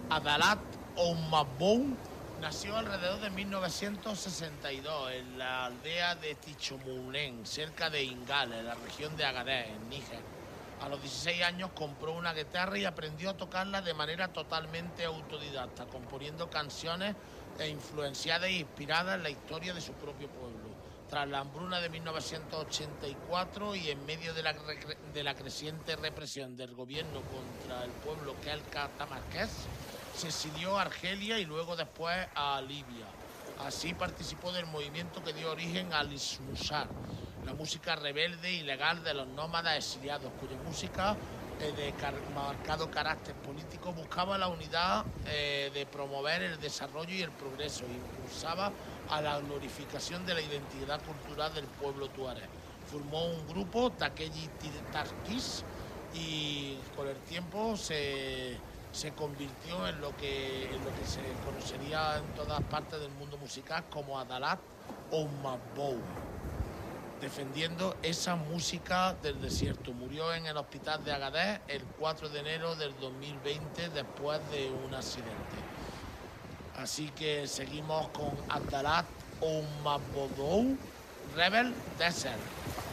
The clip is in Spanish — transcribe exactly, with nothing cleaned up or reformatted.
Adalat Oumabou nació alrededor de mil novecientos sesenta y dos en la aldea de Tichomounen, cerca de Ingal, en la región de Agadez, en Níger. A los dieciséis años compró una guitarra y aprendió a tocarla de manera totalmente autodidacta, componiendo canciones e influenciadas e inspiradas en la historia de su propio pueblo. Tras la hambruna de mil novecientos ochenta y cuatro y en medio de la, de la creciente represión del gobierno contra el pueblo kelka tamarqués, se exilió a Argelia y luego después a Libia. Así participó del movimiento que dio origen al Ismusar, la música rebelde y legal de los nómadas exiliados, cuya música eh, de car marcado carácter político buscaba la unidad eh, de promover el desarrollo y el progreso e impulsaba a la glorificación de la identidad cultural del pueblo tuareg. Formó un grupo, Takeyi Tarkis, y con el tiempo se... se convirtió en lo que en lo que se conocería en todas partes del mundo musical como Adalat Oumabou, defendiendo esa música del desierto. Murió en el hospital de Agadez el cuatro de enero del dos mil veinte después de un accidente. Así que seguimos con Adalat Oumabou, Rebel Desert.